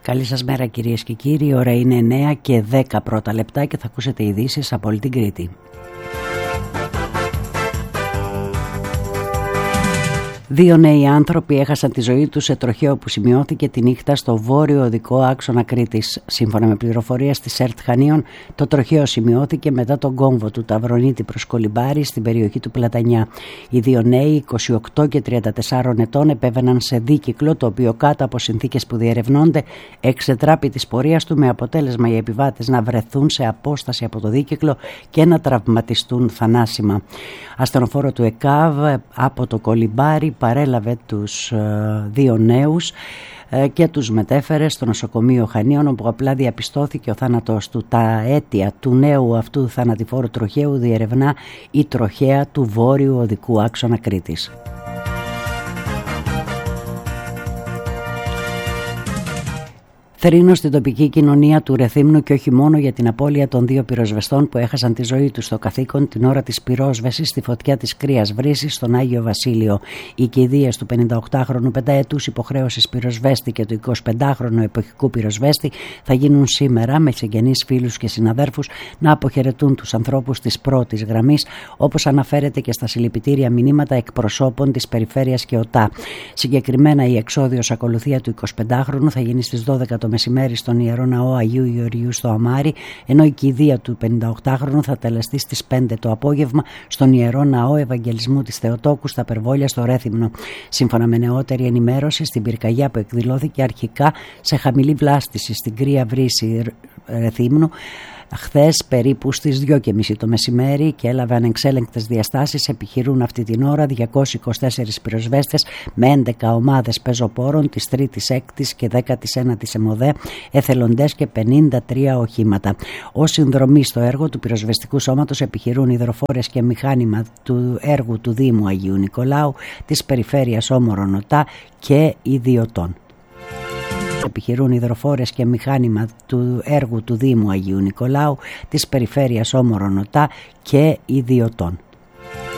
Καλή σας μέρα κυρίες και κύριοι, η ώρα είναι 9 και 10 πρώτα λεπτά και θα ακούσετε ειδήσεις από όλη την Κρήτη. Δύο νέοι άνθρωποι έχασαν τη ζωή τους σε τροχαίο που σημειώθηκε τη νύχτα στο βόρειο οδικό άξονα Κρήτης. Σύμφωνα με πληροφορίες της ΕΡΤ Χανίων, το τροχαίο σημειώθηκε μετά τον κόμβο του Ταυρονίτη προς Κολυμπάρι στην περιοχή του Πλατανιά. Οι δύο νέοι, 28 και 34 ετών, επέβαιναν σε δίκυκλο, το οποίο κάτω από συνθήκες που διερευνώνται εξετράπη της πορείας του, με αποτέλεσμα οι επιβάτες να βρεθούν σε απόσταση από το δίκυκλο και να τραυματιστούν θανάσιμα. Ασθενοφόρο του ΕΚΑΒ από το Κολυμπάρι παρέλαβε τους δύο νέους και τους μετέφερε στο νοσοκομείο Χανίων, όπου απλά διαπιστώθηκε ο θάνατος του. Τα αίτια του νέου αυτού θανατηφόρου τροχαίου διερευνά η τροχαία του βόρειου οδικού άξονα Κρήτης. Θρήνος στην τοπική κοινωνία του Ρεθύμνου, και όχι μόνο για την απώλεια των δύο πυροσβεστών που έχασαν τη ζωή τους στο καθήκον την ώρα της πυρόσβεσης στη φωτιά της Κρύας Βρύσης στον Άγιο Βασίλειο. Οι κηδείες του 58χρονου πενταετούς υποχρέωσης πυροσβέστη και του 25χρονου εποχικού πυροσβέστη θα γίνουν σήμερα, με συγγενείς, φίλους και συναδέρφους να αποχαιρετούν τους ανθρώπους της πρώτης γραμμής, όπως αναφέρεται και στα συλληπιτήρια μηνύματα εκπροσώπων της περιφέρειας και ΟΤΑ. Συγκεκριμένα, η εξόδιος ακολουθία του 25χρονου θα γίνει στις 12 το μεσημέρι στον Ιερό Ναό Αγίου Γεωργίου στο Αμάρι, ενώ η κηδεία του 58χρονου θα τελεστεί στις 5 το απόγευμα στον Ιερό Ναό Ευαγγελισμού της Θεοτόκου στα Περβόλια στο Ρέθυμνο. Σύμφωνα με νεότερη ενημέρωση, στην πυρκαγιά που εκδηλώθηκε αρχικά σε χαμηλή βλάστηση στην Κρύα Βρύση Ρεθύμνου χθες περίπου στις 2:30 το μεσημέρι και έλαβε ανεξέλεγκτες διαστάσεις, επιχειρούν αυτή την ώρα 224 πυροσβέστες με 11 ομάδες πεζοπόρων της 3ης, 6ης και 19ης ΕΜΟΔΕ, εθελοντές και 53 οχήματα. Ως συνδρομή στο έργο του πυροσβεστικού σώματος επιχειρούν υδροφόρες και μηχάνημα του έργου του Δήμου Αγίου Νικολάου, της περιφέρειας Όμορων ΟΤΑ και ιδιωτών. Επιχειρούν υδροφόρες και μηχάνημα του έργου του Δήμου Αγίου Νικολάου, της περιφέρειας Όμορων ΟΤΑ και ιδιωτών.